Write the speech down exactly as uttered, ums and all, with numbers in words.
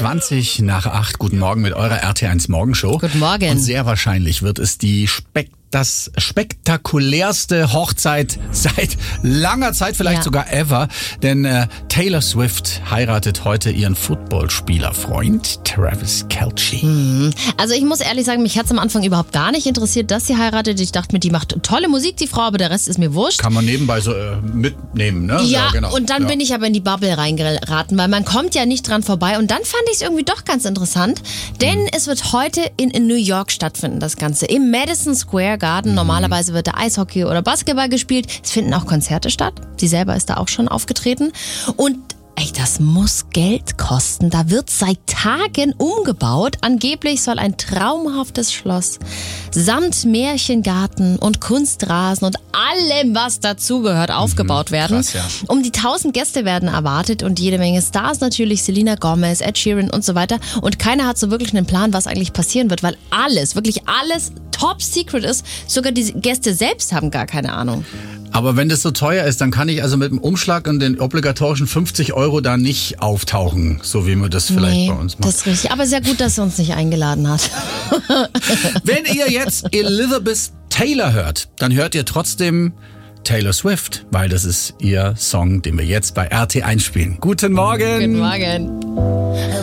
zwanzig nach acht. Guten Morgen mit eurer R T eins Morgenshow. Guten Morgen. Und sehr wahrscheinlich wird es die Spek das spektakulärste Hochzeit seit langer Zeit, vielleicht Ja. sogar ever. Denn äh, Taylor Swift heiratet heute ihren Footballspielerfreund Travis Kelce. Also ich muss ehrlich sagen, mich hat es am Anfang überhaupt gar nicht interessiert, dass sie heiratet. Ich dachte mir, die macht tolle Musik, die Frau, aber der Rest ist mir wurscht. Kann man nebenbei so äh, mitnehmen, ne? Ja, genau. und dann ja. bin ich aber in die Bubble reingeraten, weil man kommt ja nicht dran vorbei. Und dann fand ich es irgendwie doch ganz interessant, denn Mhm. es wird heute in, in New York stattfinden, das Ganze. Im Madison Square Garden. Mhm. Normalerweise wird da Eishockey oder Basketball gespielt. Es finden auch Konzerte statt. Sie selber ist da auch schon aufgetreten. Und ey, das muss Geld kosten. Da wird seit Tagen umgebaut. Angeblich soll ein traumhaftes Schloss samt Märchengarten und Kunstrasen und allem, was dazugehört, aufgebaut werden. krass, ja. Um die tausend Gäste werden erwartet und jede Menge Stars natürlich, Selena Gomez, Ed Sheeran und so weiter. Und keiner hat so wirklich einen Plan, was eigentlich passieren wird, weil alles, wirklich alles top secret ist. Sogar die Gäste selbst haben gar keine Ahnung. Aber wenn das so teuer ist, dann kann ich also mit dem Umschlag und den obligatorischen fünfzig Euro da nicht auftauchen, so wie man das vielleicht nee, bei uns macht. das ist richtig. Aber sehr gut, dass er uns nicht eingeladen hat. Wenn ihr jetzt Elizabeth Taylor hört, dann hört ihr trotzdem Taylor Swift, weil das ist ihr Song, den wir jetzt bei R T eins spielen. Guten Morgen! Guten Morgen.